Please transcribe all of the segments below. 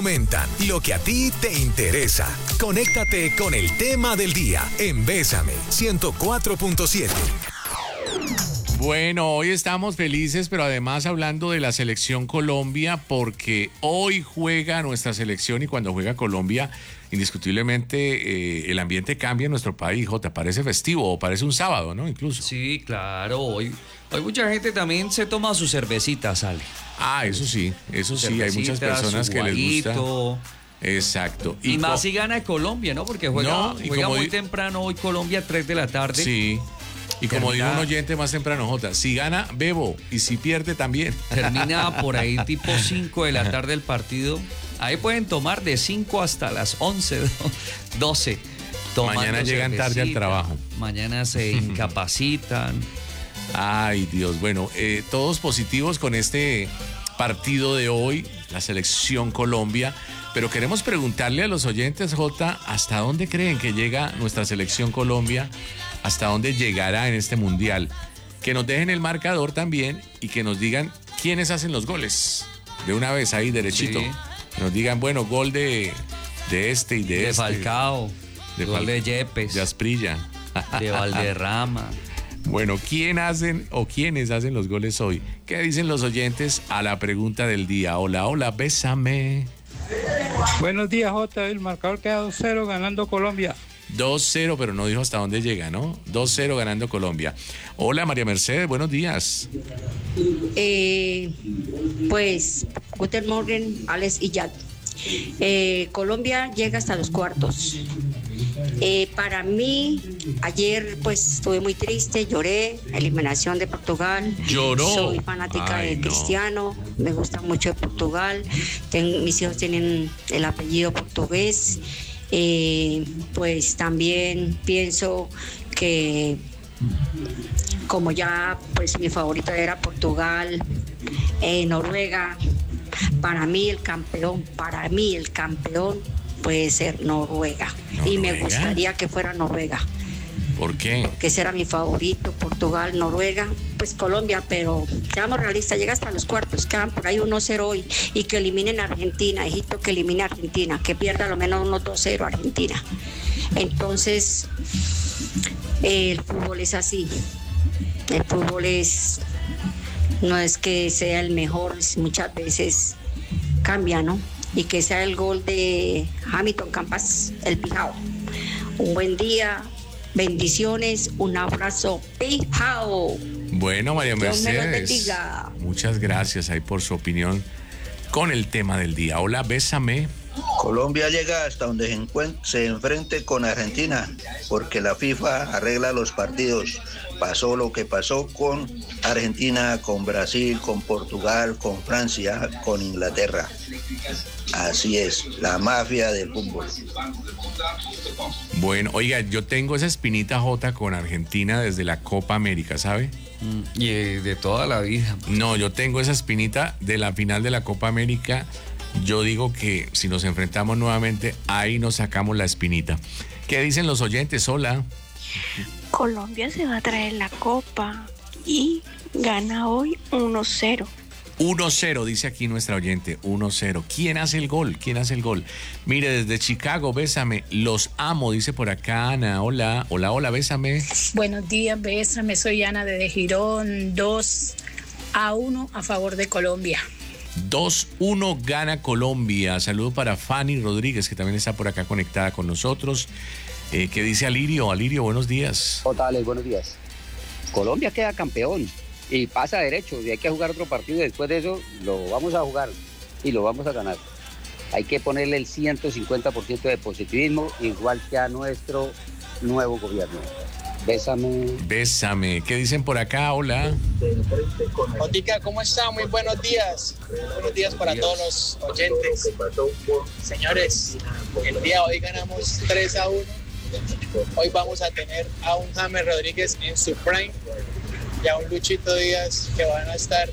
Comentan lo que a ti te interesa. Conéctate con el tema del día en Bésame 104.7. Bueno, hoy estamos felices, pero además hablando de la selección Colombia, porque hoy juega nuestra selección y cuando juega Colombia, indiscutiblemente el ambiente cambia en nuestro país. Jota, parece festivo o parece un sábado, ¿no? Incluso. Sí, claro. Hoy mucha gente también se toma su cervecita, sale. Ah, eso sí, hay muchas personas que les gusta. Exacto. Y más si gana Colombia, ¿no? Porque juega muy temprano hoy Colombia, 3 de la tarde. Sí. Y como dijo un oyente más temprano, Jota, si gana, bebo, y si pierde, también. Termina por ahí tipo 5 de la tarde el partido. Ahí pueden tomar de 5 hasta las 11, 12. Mañana llegan tarde al trabajo. Mañana se incapacitan. Ay, Dios. Bueno, todos positivos con este partido de hoy, la selección Colombia. Pero queremos preguntarle a los oyentes, Jota, ¿hasta dónde creen que llega nuestra selección Colombia? ¿Hasta dónde llegará en este mundial? Que nos dejen el marcador también y que nos digan quiénes hacen los goles. De una vez ahí, derechito. Sí. Nos digan, bueno, gol de este y de este. Falcao, gol de Yepes. De Asprilla. De Valderrama. Bueno, ¿quiénes hacen los goles hoy? ¿Qué dicen los oyentes a la pregunta del día? Hola, bésame. Buenos días, Jota. El marcador queda 2-0 ganando Colombia. 2-0, pero no dijo hasta dónde llega, ¿no? 2-0 ganando Colombia. Hola, María Mercedes, buenos días. Pues, guten Morgen, Alex y Jack. Colombia llega hasta los cuartos. Para mí, ayer pues estuve muy triste, lloré, eliminación de Portugal. ¿Lloró? Soy fanática de Cristiano, me gusta mucho de Portugal. Mis hijos tienen el apellido portugués. Pues también pienso que como ya pues mi favorita era Portugal, Noruega, para mí el campeón puede ser Noruega. Y me gustaría que fuera Noruega. ¿Por qué? Que será mi favorito, Portugal, Noruega, pues Colombia, pero seamos realistas, llega hasta los cuartos, quedan por ahí 1-0 hoy, y que eliminen a Argentina, Egipto que elimine a Argentina, que pierda a lo menos 1-2-0 Argentina. Entonces, el fútbol es así, el fútbol no es que sea el mejor, muchas veces cambia, ¿no? Y que sea el gol de Hamilton Campas, el Pijao. Un buen día. Bendiciones, un abrazo, Pijao. Bueno, María Mercedes, muchas gracias ahí por su opinión con el tema del día. Hola, bésame. Colombia llega hasta donde se enfrente con Argentina, porque la FIFA arregla los partidos. Pasó lo que pasó con Argentina, con Brasil, con Portugal, con Francia, con Inglaterra. Así es, la mafia del fútbol. Bueno, oiga, yo tengo esa espinita, Jota, con Argentina desde la Copa América, ¿sabe? Y de toda la vida. No, yo tengo esa espinita de la final de la Copa América. Yo digo que si nos enfrentamos nuevamente, ahí nos sacamos la espinita. ¿Qué dicen los oyentes? Hola. Colombia se va a traer la copa y gana hoy 1-0. 1-0, dice aquí nuestra oyente, 1-0. ¿Quién hace el gol? Mire, desde Chicago, bésame, los amo, dice por acá Ana. Hola, bésame. Buenos días, bésame, soy Ana de Girón, 2-1 a favor de Colombia. 2-1 gana Colombia. Saludo para Fanny Rodríguez, que también está por acá conectada con nosotros. ¿Qué dice Alirio? Alirio, buenos días. Totales, buenos días. Colombia queda campeón y pasa derecho. Y hay que jugar otro partido y después de eso lo vamos a jugar y lo vamos a ganar. Hay que ponerle el 150% de positivismo, igual que a nuestro nuevo gobierno. Bésame. ¿Qué dicen por acá? Hola. Otica, ¿cómo está? Muy buenos días. Buenos días para todos los oyentes. Señores, el día de hoy ganamos 3-1. Hoy vamos a tener a un James Rodríguez en su prime y a un Luchito Díaz que van a estar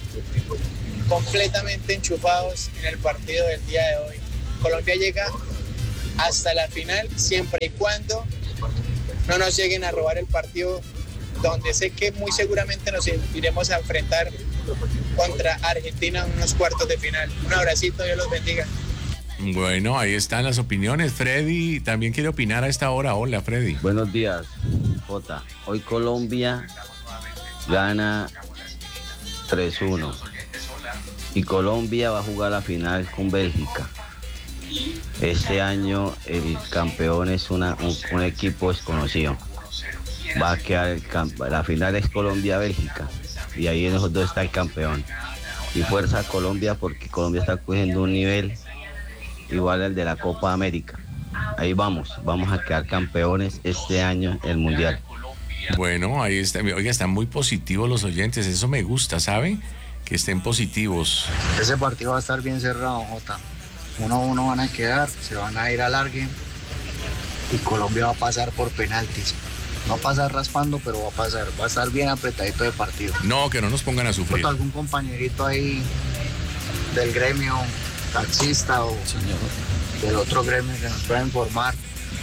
completamente enchufados en el partido del día de hoy. Colombia llega hasta la final siempre y cuando no nos lleguen a robar el partido, donde sé que muy seguramente nos iremos a enfrentar contra Argentina en unos cuartos de final. Un abracito, Dios los bendiga. Bueno, ahí están las opiniones. Freddy también quiere opinar a esta hora. Hola, Freddy. Buenos días, Jota. Hoy Colombia gana 3-1 y Colombia va a jugar la final con Bélgica. Este año el campeón es un equipo desconocido. Va a quedar la final es Colombia-Bélgica y ahí en esos dos está el campeón. Y fuerza a Colombia porque Colombia está cogiendo un nivel igual al de la Copa América. Ahí vamos a quedar campeones este año en el Mundial. Bueno, ahí está. Oiga, están muy positivos los oyentes, eso me gusta, ¿sabe? Que estén positivos. Ese partido va a estar bien cerrado, Jota. 1-1 van a quedar, se van a ir a alargue y Colombia va a pasar por penaltis. No va a pasar raspando, pero va a estar bien apretadito de partido. No, que no nos pongan a sufrir. ¿Algún compañerito ahí del gremio, taxista o del otro gremio que nos pueda informar?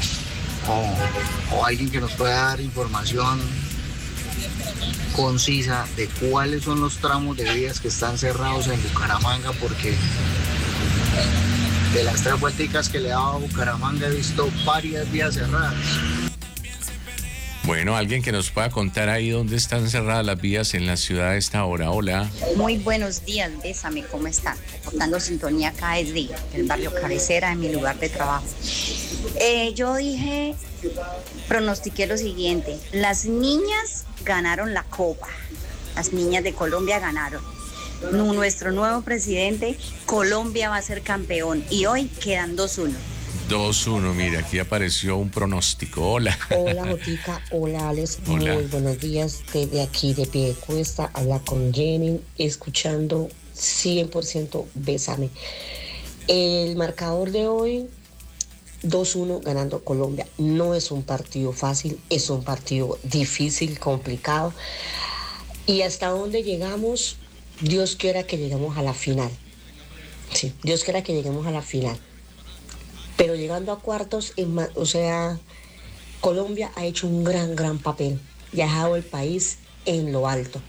O alguien que nos pueda dar información concisa de cuáles son los tramos de vías que están cerrados en Bucaramanga, porque de las 3 vuelticas que le daba a Bucaramanga he visto varias vías cerradas. Bueno, alguien que nos pueda contar ahí dónde están cerradas las vías en la ciudad a esta hora. Hola. Muy buenos días, Bésame, ¿cómo están? Reportando sintonía acá desde el barrio Cabecera, en mi lugar de trabajo. Yo pronostiqué lo siguiente: las niñas ganaron la Copa, las niñas de Colombia ganaron. Nuestro nuevo presidente, Colombia va a ser campeón y hoy quedan 2-1. 2-1, mira, aquí apareció un pronóstico. Hola. Hola, Jotica. Hola, Alex. Hola. Muy buenos días. Desde aquí de Piedecuesta, habla con Jenny, escuchando 100% Bésame. El marcador de hoy, 2-1 ganando Colombia. No es un partido fácil, es un partido difícil, complicado. Y hasta dónde llegamos, Dios quiera que lleguemos a la final. Sí, Dios quiera que lleguemos a la final. Pero llegando a cuartos, Colombia ha hecho un gran papel y ha dejado el país en lo alto.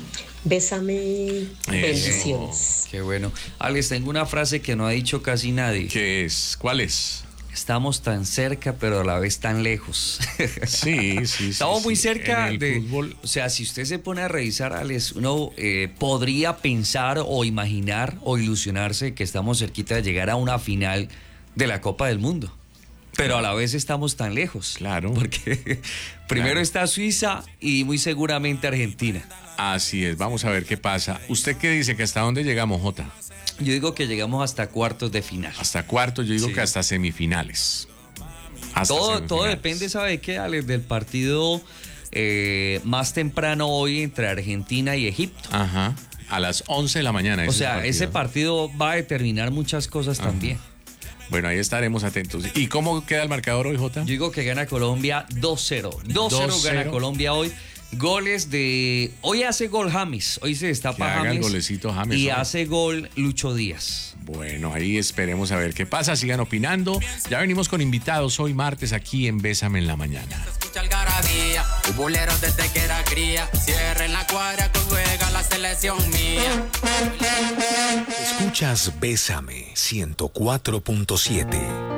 Bésame, bendiciones. Qué bueno. Alex, tengo una frase que no ha dicho casi nadie. ¿Qué es? ¿Cuál es? Estamos tan cerca, pero a la vez tan lejos. Sí. Estamos muy cerca de fútbol. O sea, si usted se pone a revisar, Alex, uno podría pensar o imaginar o ilusionarse que estamos cerquita de llegar a una final de la Copa del Mundo. Pero a la vez estamos tan lejos. Claro. Porque primero está Suiza y muy seguramente Argentina. Así es, vamos a ver qué pasa. ¿Usted qué dice? ¿Que hasta dónde llegamos, Jota? Yo digo que llegamos hasta cuartos de final. Hasta cuartos, yo digo que hasta semifinales. Todo depende, ¿sabe qué, Alex? Del partido más temprano hoy entre Argentina y Egipto. Ajá, a las 11 de la mañana. O sea, ese partido va a determinar muchas cosas también. Bueno, ahí estaremos atentos. ¿Y cómo queda el marcador hoy, Jota? Yo digo que gana Colombia 2-0. 2-0 gana Colombia hoy. Goles de... Hoy hace gol James. Hoy se destapa James. James. El golecito James. Y hoy hace gol Lucho Díaz. Bueno, ahí esperemos a ver qué pasa. Sigan opinando. Ya venimos con invitados hoy martes aquí en Bésame en la Mañana. Escucha algarabía, futbolero desde que era cría. Cierra en la cuadra que juega la selección mía. Escuchas Bésame 104.7.